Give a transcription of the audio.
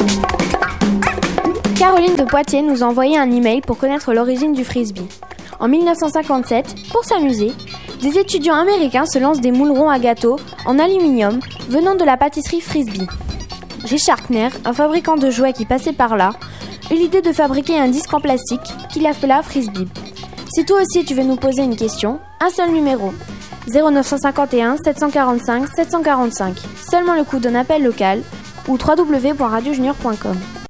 Caroline de Poitiers nous a envoyé un email pour connaître l'origine du frisbee. En 1957, pour s'amuser, des étudiants américains se lancent des moules ronds à gâteaux en aluminium venant de la pâtisserie Frisbee. Richard Kner, un fabricant de jouets qui passait par là, eut l'idée de fabriquer un disque en plastique qu'il appela Frisbee. Si toi aussi tu veux nous poser une question, un seul numéro, 0951 745 745, seulement le coût d'un appel local ou www.radiojunior.com.